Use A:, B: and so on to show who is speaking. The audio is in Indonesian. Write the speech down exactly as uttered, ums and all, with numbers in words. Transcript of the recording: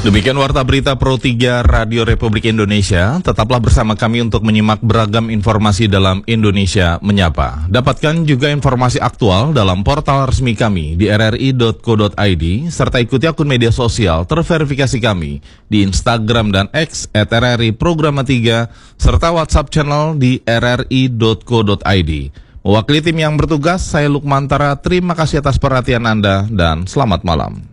A: Demikian Warta Berita Pro tiga Radio Republik Indonesia. Tetaplah bersama kami untuk menyimak beragam informasi dalam Indonesia Menyapa. Dapatkan juga informasi aktual dalam portal resmi kami di r r i dot co dot i d, serta ikuti akun media sosial terverifikasi kami di Instagram dan X at r r i programa tiga, serta WhatsApp channel di r r i dot co dot i d. Mewakili tim yang bertugas, saya Lukmantara. Terima kasih atas perhatian Anda dan selamat malam.